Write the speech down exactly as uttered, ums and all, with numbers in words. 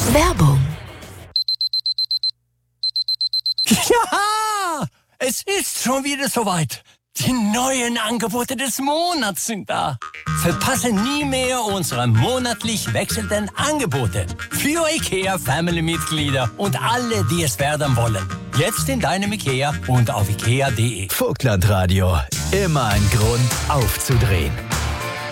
Werbung. Ja, es ist schon wieder soweit. Die neuen Angebote des Monats sind da. Verpasse nie mehr unsere monatlich wechselnden Angebote. Für IKEA-Family-Mitglieder und alle, die es werden wollen. Jetzt in deinem IKEA und auf ikea punkt de. Vogtland Radio. Immer ein Grund aufzudrehen.